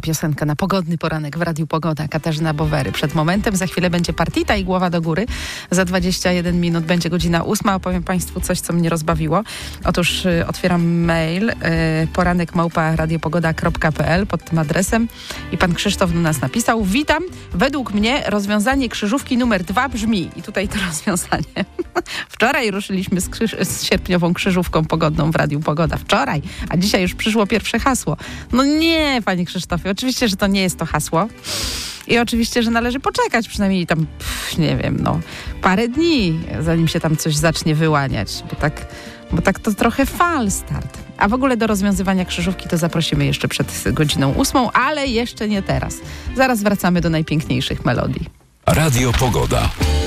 piosenkę na pogodny poranek w Radiu Pogoda. Katarzyna Bowery. Przed momentem, za chwilę będzie partita i głowa do góry. Za 21 minut będzie godzina 8. Opowiem Państwu coś, co mnie rozbawiło. Otóż otwieram mail poranek@radiopogoda.pl pod tym adresem i pan Krzysztof do nas napisał: witam, według mnie rozwiązanie krzyżówki numer 2 brzmi, i tutaj to rozwiązanie. Wczoraj ruszyliśmy z sierpniową krzyżówką pogodną w Radiu Pogoda. Wczoraj, a dzisiaj już przyszło pierwsze hasło. No nie, panie Krzysztofie, oczywiście, że to nie jest to hasło. I oczywiście, że należy poczekać przynajmniej tam, nie wiem, parę dni, zanim się tam coś zacznie wyłaniać, bo tak to trochę fal start. A w ogóle do rozwiązywania krzyżówki to zaprosimy jeszcze przed godziną 8, ale jeszcze nie teraz. Zaraz wracamy do najpiękniejszych melodii. Radio Pogoda.